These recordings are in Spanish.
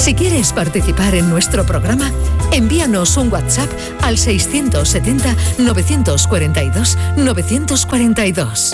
Si quieres participar en nuestro programa, envíanos un WhatsApp al 670-942-942.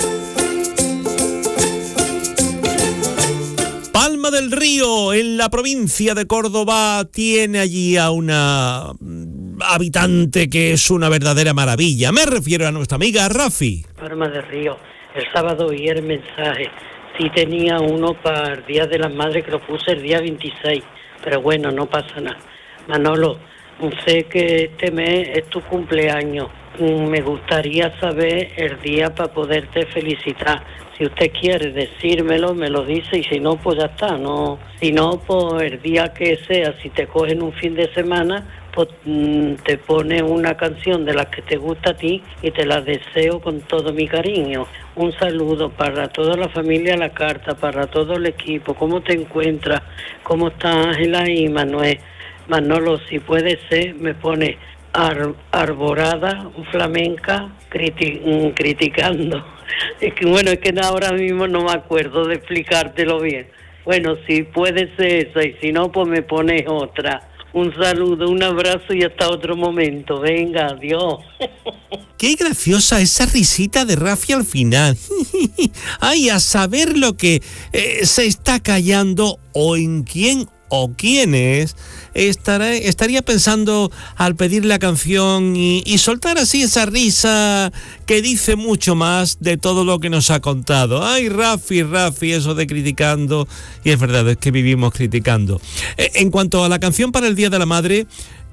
Palma del Río, en la provincia de Córdoba, tiene allí a una habitante que es una verdadera maravilla. Me refiero a nuestra amiga Rafi. Palma del Río, el sábado oí el mensaje. Sí tenía uno para el Día de las Madres que lo puse el día 26, pero bueno, no pasa nada. Manolo, sé que este mes es tu cumpleaños. Me gustaría saber el día para poderte felicitar. Si usted quiere decírmelo, me lo dice, y si no, pues ya está. No, si no, pues el día que sea, si te cogen un fin de semana, pues te pone una canción de las que te gusta a ti y te la deseo con todo mi cariño. Un saludo para toda la familia La Carta, para todo el equipo. ¿Cómo te encuentras? ¿Cómo está Ángela y Manuel? Manolo, si puede ser, me pone arborada, flamenca, criticando. Es que bueno, es que ahora mismo no me acuerdo de explicártelo bien. Bueno, si puede ser esa, y si no, pues me pones otra. Un saludo, un abrazo y hasta otro momento. Venga, adiós. Qué graciosa esa risita de Rafi al final. Ay, a saber lo que se está callando o en quién o quiénes estaría pensando al pedir la canción y soltar así esa risa que dice mucho más de todo lo que nos ha contado. Ay, Rafi, eso de criticando, y es verdad, es que vivimos criticando. En cuanto a la canción para el Día de la Madre,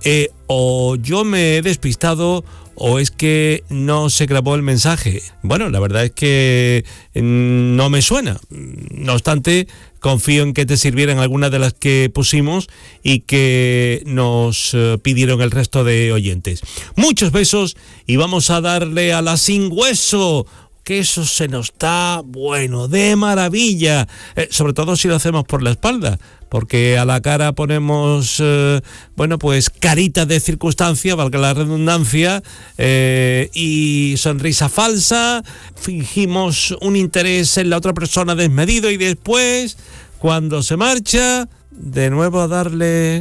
o yo me he despistado o es que no se grabó el mensaje. Bueno, la verdad es que no me suena. No obstante, confío en que te sirvieran algunas de las que pusimos y que nos pidieron el resto de oyentes. Muchos besos y vamos a darle a la sin hueso, que eso se nos da, bueno, de maravilla, sobre todo si lo hacemos por la espalda, porque a la cara ponemos, pues carita de circunstancia, valga la redundancia, y sonrisa falsa, fingimos un interés en la otra persona desmedido y después, cuando se marcha, de nuevo a darle